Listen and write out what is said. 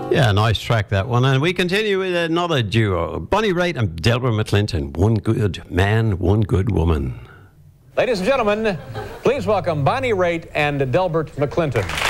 Yeah, nice track, that one. And we continue with another duo, Bonnie Raitt and Delbert McClinton. One good man, one good woman. Ladies and gentlemen, please welcome Bonnie Raitt and Delbert McClinton.